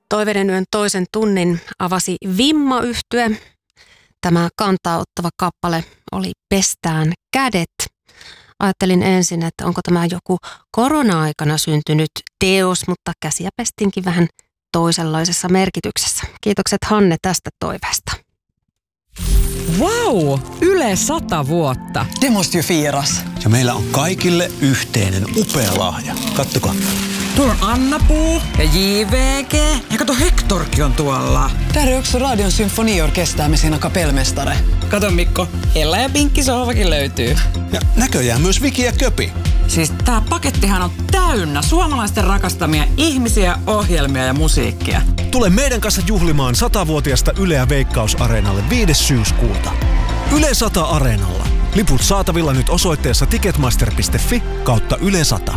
Toiveiden yön toisen tunnin avasi Vimma-yhtye. Tämä kantaa ottava kappale oli Pestään kädet. Ajattelin ensin, että onko tämä joku korona-aikana syntynyt teos, mutta käsiä pestinkin vähän toisenlaisessa merkityksessä. Kiitokset Hanne tästä toiveesta. Vau! Yle 100 vuotta. Det måste ju firas. Ja meillä on kaikille yhteinen upea lahja. Kattokaa. Tuolla on Anna-Puu ja JVG. Ja kato, Hectorkin on tuolla. Där är också Radion symfoniorkester med sina kapellmästare. Kato Mikko, Ella ja Pinkki sohvakin löytyy. Ja näköjään myös Viki ja Köpi. Siis tää pakettihan on täynnä suomalaisten rakastamia ihmisiä, ohjelmia ja musiikkia. Tule meidän kanssa juhlimaan 100-vuotiaasta Yleä Veikkaus-areenalle 5. syyskuuta. Yle 100 Areenalla. Liput saatavilla nyt osoitteessa ticketmaster.fi/Yle 100.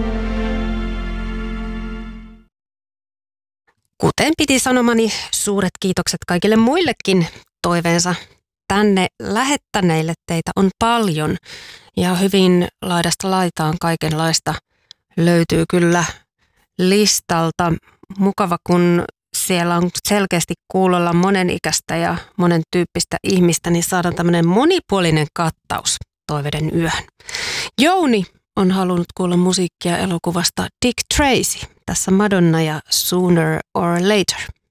Kuten piti sanomani, suuret kiitokset kaikille muillekin toiveensa tänne lähettäneille. Teitä on paljon ja hyvin laidasta laitaan kaikenlaista löytyy kyllä listalta. Mukava, kun siellä on selkeästi kuulolla monenikäistä ja monen tyyppistä ihmistä, niin saadaan tämmöinen monipuolinen kattaus toiveiden yöhön. Jouni on halunnut kuulla musiikkia elokuvasta Dick Tracy. Tässä Madonna ja Sooner or Later.